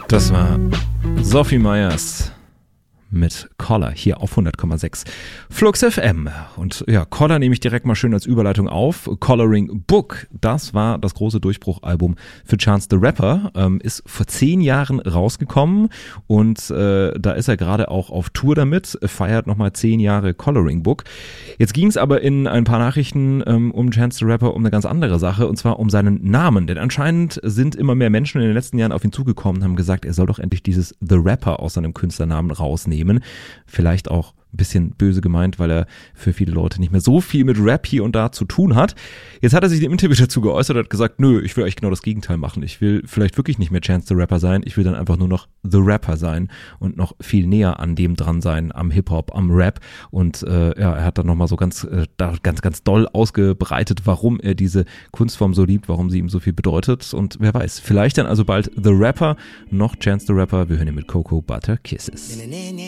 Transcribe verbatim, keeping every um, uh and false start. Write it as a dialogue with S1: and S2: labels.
S1: Das war Sophie Myers mit Collar hier auf hundert Komma sechs Flux F M. Und ja, Collar nehme ich direkt mal schön als Überleitung auf. Coloring Book, das war das große Durchbruchalbum für Chance the Rapper, ähm, ist vor zehn Jahren rausgekommen und äh, da ist er gerade auch auf Tour damit, feiert nochmal zehn Jahre Coloring Book. Jetzt ging es aber in ein paar Nachrichten ähm, um Chance the Rapper um eine ganz andere Sache, und zwar um seinen Namen, denn anscheinend sind immer mehr Menschen in den letzten Jahren auf ihn zugekommen und haben gesagt, er soll doch endlich dieses The Rapper aus seinem Künstlernamen rausnehmen. Vielleicht auch ein bisschen böse gemeint, weil er für viele Leute nicht mehr so viel mit Rap hier und da zu tun hat. Jetzt hat er sich im Interview dazu geäußert und hat gesagt, nö, ich will eigentlich genau das Gegenteil machen. Ich will vielleicht wirklich nicht mehr Chance the Rapper sein, ich will dann einfach nur noch The Rapper sein und noch viel näher an dem dran sein, am Hip-Hop, am Rap. Und äh, ja, er hat dann nochmal so ganz, äh, ganz, ganz doll ausgebreitet, warum er diese Kunstform so liebt, warum sie ihm so viel bedeutet. Und wer weiß, vielleicht dann also bald The Rapper, noch Chance the Rapper. Wir hören ihn mit Cocoa Butter Kisses.